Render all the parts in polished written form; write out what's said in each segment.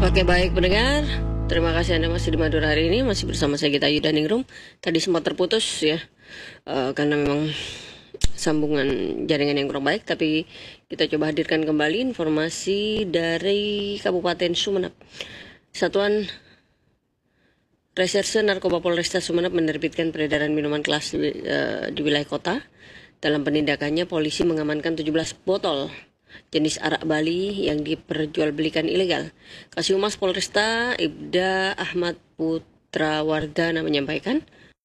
Oke, baik pendengar. Terima kasih Anda masih di Madura hari ini, masih bersama saya Gita Ayu dan Ningrum. Tadi sempat terputus ya, karena memang sambungan jaringan yang kurang baik, tapi kita coba hadirkan kembali informasi dari Kabupaten Sumeneb. Satuan Reserse Narkoba Polresta Sumeneb menerbitkan peredaran minuman keras di wilayah kota. Dalam penindakannya, polisi mengamankan 17 botol jenis arak Bali yang diperjualbelikan ilegal. Kasih Humas Polresta Ibda Ahmad Putrawardana menyampaikan,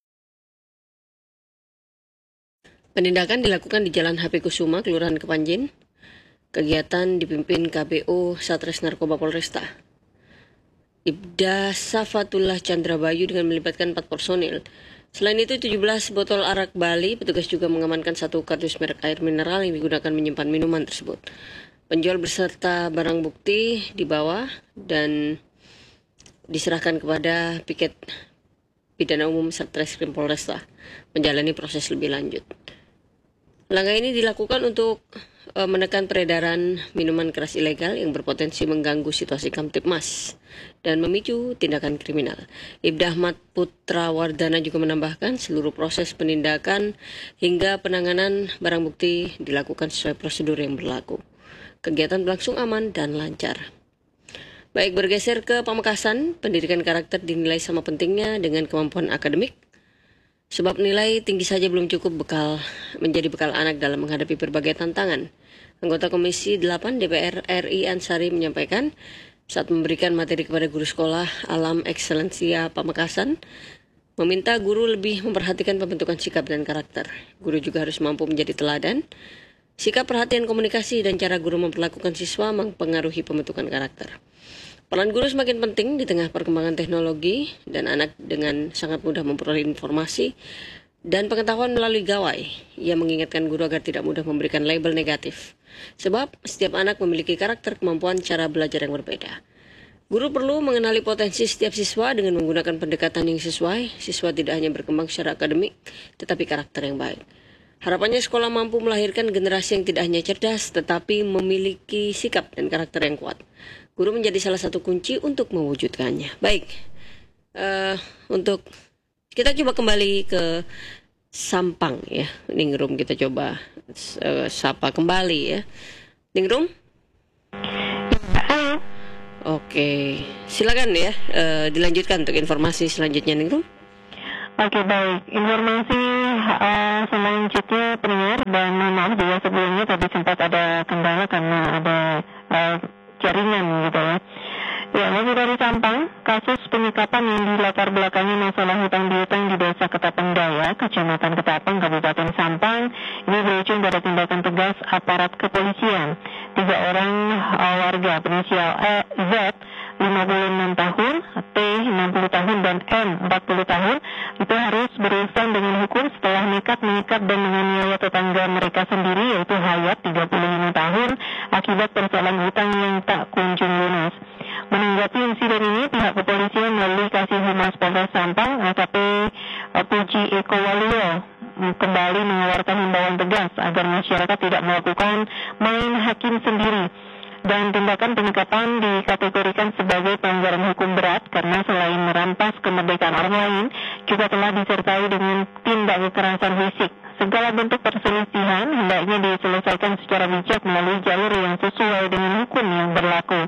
penindakan dilakukan di Jalan HP Kusuma, Kelurahan Kepanjen. Kegiatan dipimpin KBO Satres Narkoba Polresta Ibda Safatullah Chandra Bayu dengan melibatkan 4 personil. Selain itu, 17 botol arak Bali, petugas juga mengamankan 1 kardus merek air mineral yang digunakan menyimpan minuman tersebut. Penjual beserta barang bukti dibawa dan diserahkan kepada piket pidana umum Satreskrim Polresta menjalani proses lebih lanjut. Langkah ini dilakukan untuk menekan peredaran minuman keras ilegal yang berpotensi mengganggu situasi Kamtibmas dan memicu tindakan kriminal. Ibda Ahmad Putrawardana juga menambahkan seluruh proses penindakan hingga penanganan barang bukti dilakukan sesuai prosedur yang berlaku. Kegiatan berlangsung aman dan lancar. Baik, bergeser ke Pamekasan, pendidikan karakter dinilai sama pentingnya dengan kemampuan akademik. Sebab nilai tinggi saja belum cukup menjadi bekal anak dalam menghadapi berbagai tantangan. Anggota Komisi 8 DPR RI Ansari menyampaikan saat memberikan materi kepada guru sekolah Alam Excellencia Pamekasan, meminta guru lebih memperhatikan pembentukan sikap dan karakter. Guru juga harus mampu menjadi teladan. Sikap, perhatian, komunikasi, dan cara guru memperlakukan siswa mempengaruhi pembentukan karakter. Peran guru semakin penting di tengah perkembangan teknologi dan anak dengan sangat mudah memperoleh informasi dan pengetahuan melalui gawai. Ia mengingatkan guru agar tidak mudah memberikan label negatif. Sebab setiap anak memiliki karakter, kemampuan, cara belajar yang berbeda. Guru perlu mengenali potensi setiap siswa dengan menggunakan pendekatan yang sesuai. Siswa tidak hanya berkembang secara akademik, tetapi karakter yang baik. Harapannya sekolah mampu melahirkan generasi yang tidak hanya cerdas, tetapi memiliki sikap dan karakter yang kuat. Guru menjadi salah satu kunci untuk mewujudkannya. Baik, untuk kita coba kembali ke Sampang ya, Ningrum, kita coba sapa kembali ya, Ningrum. Oke, silakan ya, dilanjutkan untuk informasi selanjutnya, Ningrum. Oke, baik. Informasi selanjutnya pendengar, dan maaf juga sebelumnya tadi sempat ada kendala karena ada jaringan gitu ya. Ya, masih dari Sampang, kasus penyekapan yang dilatar belakangi masalah hutang piutang di Desa Ketapang Daya, Kecamatan Ketapang, Kabupaten Sampang, ini berujung pada tindakan tegas aparat kepolisian. 3 orang warga berinisial Z 56 tahun, T 60 tahun, dan M 40 tahun itu harus berurusan dengan hukum setelah nekat mengikat dan menganiaya tetangga mereka sendiri, yaitu Hayat 35 tahun, akibat persoalan hutang yang tak kunjung lunas. Menanggapi insiden ini, pihak kepolisian melalui Kasih Humas Polres Sampang, AKP Puji Eko Waluyo, kembali mengeluarkan himbauan tegas agar masyarakat tidak melakukan main hakim sendiri. Dan tindakan penyekapan dikategorikan sebagai pelanggaran hukum berat karena selain merampas kemerdekaan orang lain, juga telah disertai dengan tindak kekerasan fisik. Segala bentuk perselisihan hendaknya diselesaikan secara bijak melalui jalur yang sesuai dengan hukum yang berlaku.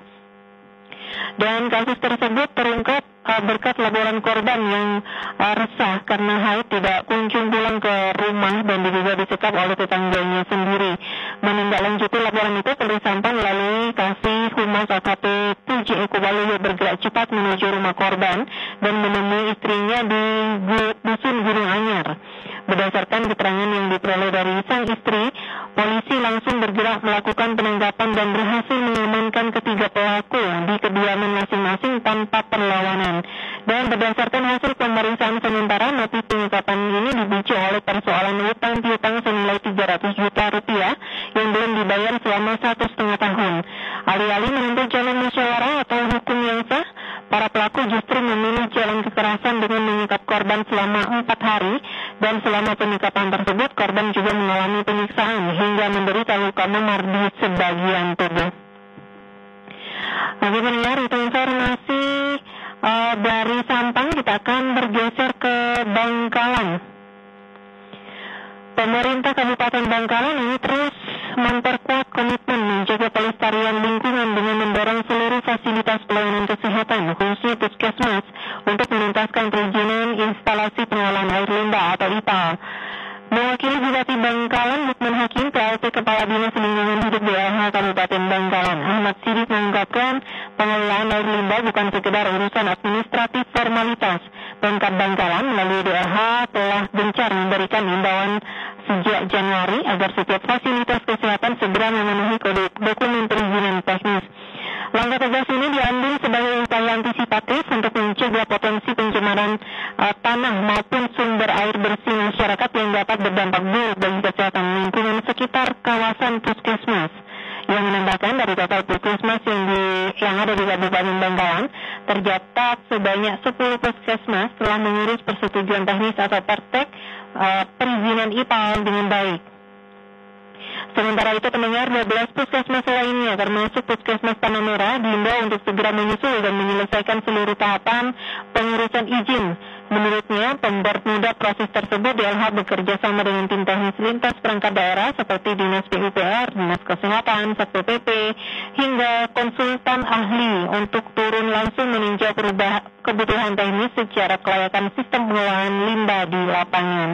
Dan kasus tersebut terungkap berkat laporan korban yang resah karena Hayat tidak kunjung pulang ke rumah dan diduga disekap oleh tetangganya sendiri. Menindaklanjuti laporan itu, Polres Sampang melalui Kasih Humas AKP Puji Eko Waluyo bergerak cepat menuju rumah korban dan menemui istrinya di Dusun Gunung Anyar. Berdasarkan keterangan yang diperoleh dari sang istri, polisi langsung bergerak melakukan penangkapan dan berhasil mengamankan ketiga pelaku di kediaman masing-masing tanpa perlawanan. Dan berdasarkan hasil pemeriksaan sementara, motif penyekapan ini dipicu oleh persoalan hutang piutang senilai 300 juta rupiah yang belum dibayar selama 1,5 tahun. Alih-alih menempuh jalur musyawarah atau hukum yang sah, para pelaku justru memilih jalan kekerasan dengan mengikat korban selama 4 hari, dan selama penyekapan tersebut korban juga mengalami penyiksaan hingga menderita luka memar di sebagian tubuh. Bagi pendengar, itu informasi dari Sampang. Kita akan bergeser ke Bangkalan. Pemerintah Kabupaten Bangkalan ini terus memperkuat komitmen menjaga pelestarian lingkungan dengan mendorong seluruh fasilitas pelayanan kesehatan, khususnya puskesmas, untuk menuntaskan perizinan instalasi pengolahan air limbah atau IPAL. Mewakili Bupati Bangkalan, Lukman Hakim, PLT Kepala Dinas Lingkungan Hidup DLH Kabupaten Bangkalan, Ahmad Sidik, mengungkapkan pengelolaan air limbah bukan sekedar urusan administratif formalitas. Pemkab Bangkalan melalui DLH telah gencar memberikan imbauan sejak Januari agar setiap fasilitas kesehatan segera memenuhi dokumen perizinan teknis. Langkah tegas ini diambil sebagai upaya antisipatif untuk mencegah potensi pencemaran tanah maupun sumber air bersih masyarakat yang dapat berdampak buruk bagi kesehatan lingkungan sekitar kawasan puskesmas. Yang menambahkan dari total puskesmas yang ada di Kabupaten Bangkalan, tercatat sebanyak 10 puskesmas telah mengurus persetujuan teknis atau pertek perizinan IPAL dengan baik. Sementara itu, pendengar, 12 puskesmas lainnya termasuk Puskesmas Tanah Merah diimbau untuk segera menyusul dan menyelesaikan seluruh tahapan pengurusan izin. Menurutnya, mempermudah proses tersebut, DLH bekerja sama dengan tim teknis lintas perangkat daerah seperti Dinas PUPR, Dinas Kesehatan, Satpol PP, hingga konsultan ahli untuk turun langsung meninjau kebutuhan teknis secara kelayakan sistem pengolahan limbah di lapangan.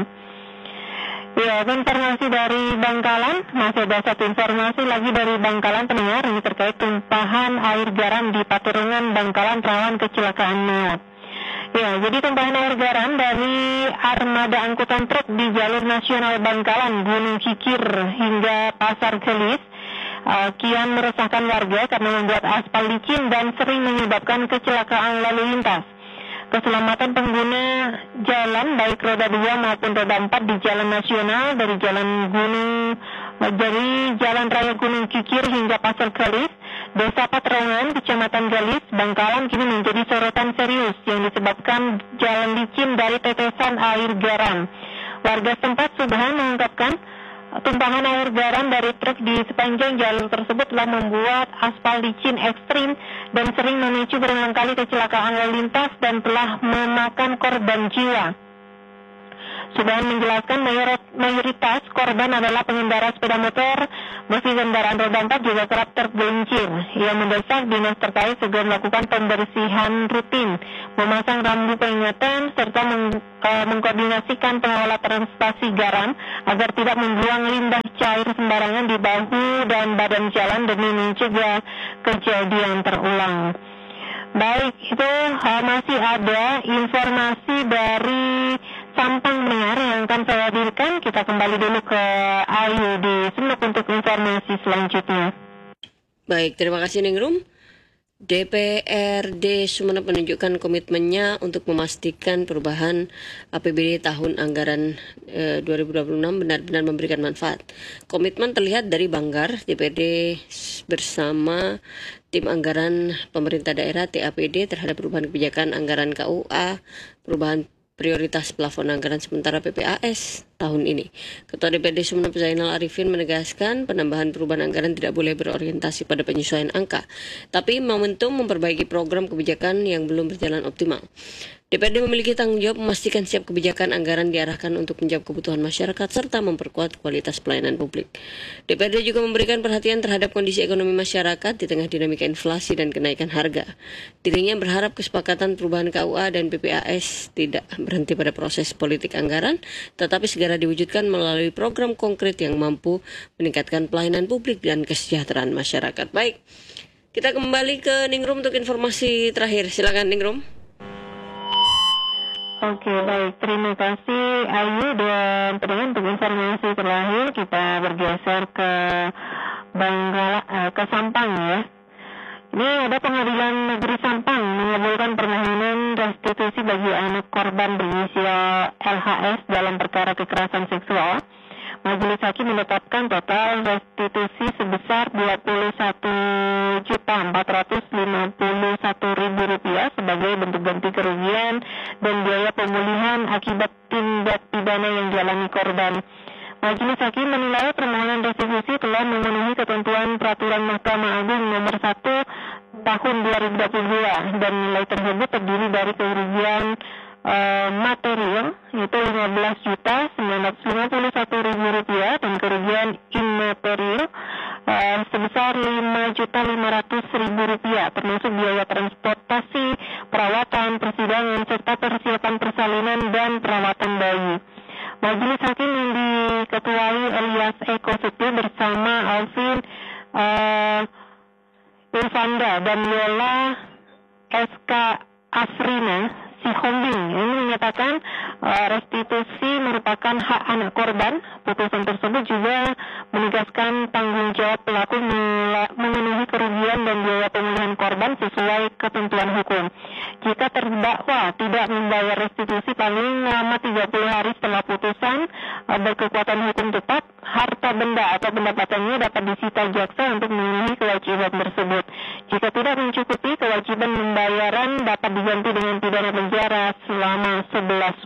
Ya, informasi dari Bangkalan. Masih ada satu informasi lagi dari Bangkalan, pendengar. Ini terkait tumpahan air garam di Paturungan Bangkalan rawan kecelakaan maut. Ya, jadi tumpahan air garam dari armada angkutan truk di jalur nasional Bangkalan, Gunung Kikir hingga Pasar Gelis kian meresahkan warga karena membuat aspal licin dan sering menyebabkan kecelakaan lalu lintas. Keselamatan pengguna jalan baik roda 2 maupun roda 4 di jalan nasional dari Jalan Raya Gunung Kikir hingga Pasar Gelis, Desa Patrongan, Kecamatan Gelis, Bangkalan kini menjadi sorotan serius yang disebabkan jalan licin dari tetesan air garam. Warga setempat Subhan mengungkapkan tumpahan air garam dari truk di sepanjang jalur tersebut telah membuat aspal licin ekstrim dan sering memicu berulang kali kecelakaan lalu lintas dan telah memakan korban jiwa. Subhan menjelaskan mayoritas korban adalah pengendara sepeda motor, meski kendaraan roda 4 juga kerap tergelincir. Ia mendesak dinas terkait segera melakukan pembersihan rutin, memasang rambu peringatan, serta mengkoordinasikan pengelola transportasi garam agar tidak membuang limbah cair sembarangan di bahu dan badan jalan demi mencegah kejadian terulang. Baik, itu masih ada informasi dari Sampang, pendengar, yang akan saya hadirkan. Kita kembali dulu ke Ayu di Sumeneb untuk informasi selanjutnya. Baik, terima kasih Ningrum. DPRD Sumeneb menunjukkan komitmennya untuk memastikan perubahan APBD tahun anggaran 2026 benar-benar memberikan manfaat. Komitmen terlihat dari Banggar, DPRD bersama tim anggaran pemerintah daerah TAPD terhadap perubahan kebijakan anggaran KUA, perubahan prioritas plafon anggaran sementara PPAS tahun ini. Ketua DPRD Sumeneb Zainal Arifin menegaskan penambahan perubahan anggaran tidak boleh berorientasi pada penyesuaian angka, tapi momentum memperbaiki program kebijakan yang belum berjalan optimal. DPRD memiliki tanggung jawab memastikan setiap kebijakan anggaran diarahkan untuk menjawab kebutuhan masyarakat serta memperkuat kualitas pelayanan publik. DPRD juga memberikan perhatian terhadap kondisi ekonomi masyarakat di tengah dinamika inflasi dan kenaikan harga. Dirinya berharap kesepakatan perubahan KUA dan PPAS tidak berhenti pada proses politik anggaran, tetapi segera diwujudkan melalui program konkret yang mampu meningkatkan pelayanan publik dan kesejahteraan masyarakat. Baik, kita kembali ke Ningrum untuk informasi terakhir. Silakan Ningrum. Oke, baik. Terima kasih Ayu, dan untuk informasi terakhir kita bergeser ke ke Sampang ya. Ini ada Pengadilan Negeri Sampang mengabulkan permohonan restitusi bagi anak korban berinisial LHS dalam perkara kekerasan seksual. Majelis Hakim menetapkan total restitusi sebesar Rp21.451.000 sebagai bentuk ganti kerugian dan biaya pemulihan akibat tindak pidana yang dialami korban. Majelis Hakim menilai permohonan restitusi telah memenuhi ketentuan Peraturan Mahkamah Agung Nomor 1 tahun 2022 dan nilai tersebut terdiri dari kerugian material yaitu Rp15.951.000 dan kerugian immaterial sebesar Rp5.500.000 termasuk biaya transportasi, perawatan, persidangan, serta persiapan persalinan dan perawatan bayi. Majelis Hakim yang diketuai Elias Eko Setio bersama Alvin Irfanda dan Yola SK Afrina Sihombing ini menyatakan restitusi merupakan hak anak korban. Putusan tersebut juga menegaskan tanggung jawab pelaku memenuhi kerugian dan biaya pemulihan korban sesuai ketentuan hukum. Jika terdakwa tidak membayar restitusi paling lama 30 hari setelah putusan berkekuatan hukum tetap, harta benda atau pendapatannya dapat disita jaksa untuk memenuhi kewajiban tersebut. Jika tidak mencukupi, kewajiban pembayaran dapat diganti dengan pidana penjara selama 11